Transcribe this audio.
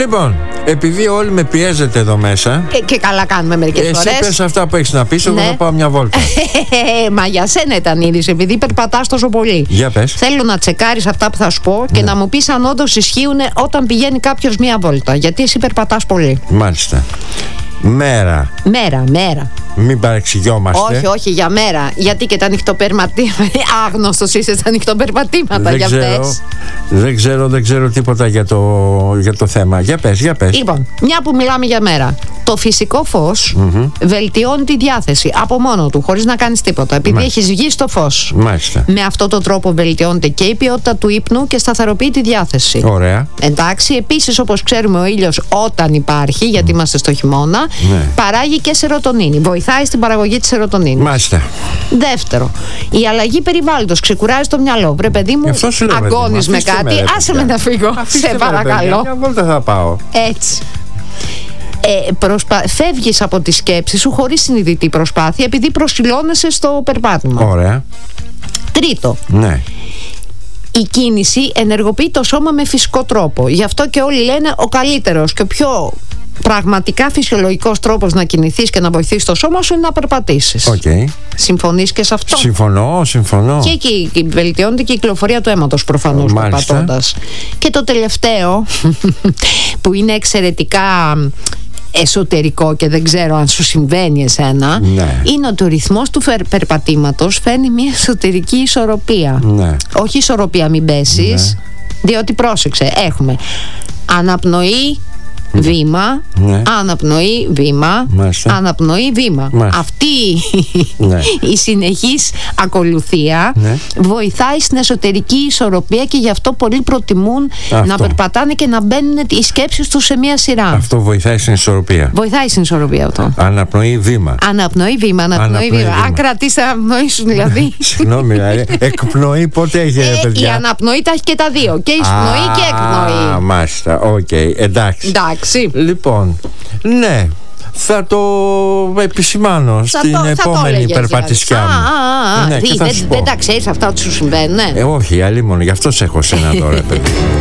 Λοιπόν, επειδή όλοι με πιέζετε εδώ μέσα. Και καλά κάνουμε μερικές φορές. Εσύ πες αυτά που έχεις να πεις, εγώ θα πάω μια βόλτα. Μα για σένα ήταν είδηση, επειδή περπατάς τόσο πολύ. Για πες. Θέλω να τσεκάρεις αυτά που θα σου πω και να μου πεις αν όντως ισχύουν όταν πηγαίνει κάποιος μια βόλτα. Γιατί εσύ περπατάς πολύ. Μάλιστα. Μέρα. Μέρα. Μην παρεξηγιόμαστε. Όχι, για μέρα. Γιατί και τα νυχτοπερπατήματα. Άγνωστος είσαι στα νυχτοπερπατήματα για αυτές. Δεν ξέρω τίποτα για το θέμα. Για πες. Λοιπόν, μια που μιλάμε για μέρα. Το φυσικό φως βελτιώνει τη διάθεση από μόνο του, χωρίς να κάνεις τίποτα. Επειδή έχεις βγει στο φως. Μάλιστα. Με αυτόν τον τρόπο βελτιώνεται και η ποιότητα του ύπνου και σταθεροποιεί τη διάθεση. Ωραία. Εντάξει, επίσης, όπως ξέρουμε, ο ήλιος όταν υπάρχει, γιατί είμαστε στο χειμώνα, παράγει και σερωτονίνη. Βοηθάει στην παραγωγή της σερωτονίνης. Μάλιστα. Δεύτερο, η αλλαγή περιβάλλοντος ξεκουράζει το μιαλό. Βρε παιδί μου, αγκώνεις με κάτι. Άσε με να φύγω. Σε παρακαλώ. Μια βόλτα θα πάω. Έτσι. Φεύγεις από τη σκέψη σου χωρίς συνειδητή προσπάθεια, επειδή προσιλώνεσαι στο περπάτημα. Ωραία. Τρίτο. Ναι. Η κίνηση ενεργοποιεί το σώμα με φυσικό τρόπο. Γι' αυτό και όλοι λένε ο καλύτερος και ο πιο πραγματικά φυσιολογικός τρόπος να κινηθείς και να βοηθήσεις το σώμα σου είναι να περπατήσεις. Συμφωνείς και σε αυτό? Συμφωνώ. Και βελτιώνεται και η κυκλοφορία του αίματος προφανώς περπατώντας. Και το τελευταίο που είναι εξαιρετικά εσωτερικό και δεν ξέρω αν σου συμβαίνει εσένα, είναι ότι ο ρυθμός του περπατήματος φέρνει μια εσωτερική ισορροπία. Όχι ισορροπία μην πέσεις, διότι πρόσεξε, έχουμε αναπνοή, βήμα, αναπνοή, βήμα, αναπνοή, βήμα. Αυτή η συνεχής ακολουθία βοηθάει στην εσωτερική ισορροπία και γι' αυτό πολλοί προτιμούν να περπατάνε και να μπαίνουν οι σκέψεις τους σε μία σειρά. Αυτό βοηθάει στην ισορροπία. Βοηθάει στην ισορροπία αυτό. Αναπνοή, βήμα. Αναπνοή, βήμα. Αν κρατήσεις την αναπνοή σου δηλαδή. Συγγνώμη, εκπνοή πότε έχει, παιδιά? Η αναπνοή τα έχει και τα δύο. Και εισπνοή και εκπνοή. Μάλιστα, εντάξει. Λοιπόν, ναι, θα το επισημάνω στην επόμενη περπατησιά μου. Δεν τα ξέρεις αυτά ότι σου συμβαίνουν? Όχι, αλίμονο, γι' αυτό σε έχω σένα τώρα, παιδί.